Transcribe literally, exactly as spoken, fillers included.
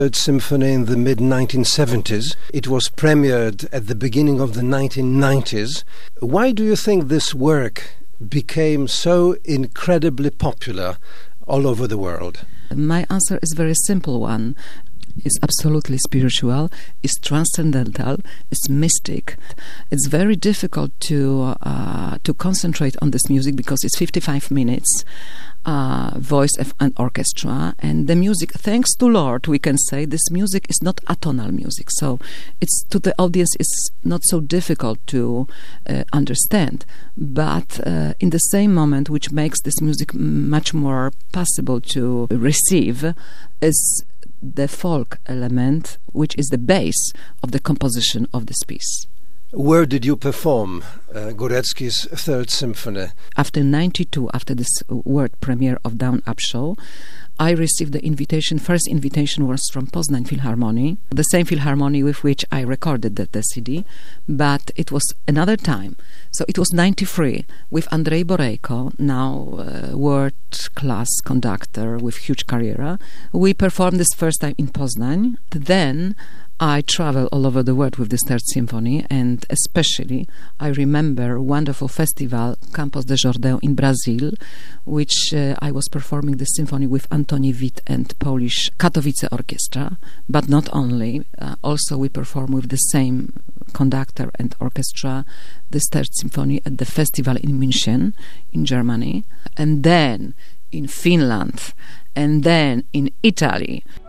Third Symphony in the mid nineteen seventies. It was premiered at the beginning of the nineteen nineties. Why do you think this work became so incredibly popular all over the world? My answer is a very simple one. It's absolutely spiritual, it's transcendental, it's mystic. It's very difficult to uh, to concentrate on this music because it's fifty-five minutes, uh, voice and orchestra, and the music, thanks to Lord, we can say, this music is not atonal music, so it's to the audience it's not so difficult to uh, understand, but uh, in the same moment, which makes this music much more possible to receive, is the folk element, which is the base of the composition of this piece. Where did you perform uh, Górecki's Third Symphony? After ninety-two, after this world premiere of Down Up Show, I received the invitation. First invitation was from Poznań Philharmonic, the same Philharmonic with which I recorded the, the C D, but it was another time. So it was ninety-three with Andrzej Borejko, now uh, world-class conductor with huge career. We performed this first time in Poznań. Then I travel all over the world with this Third Symphony, and especially I remember a wonderful festival, Campos de Jordão in Brazil, which uh, I was performing the symphony with Antoni Witt and Polish Katowice Orchestra, but not only, uh, also we perform with the same conductor and orchestra this Third Symphony at the festival in München in Germany, and then in Finland, and then in Italy.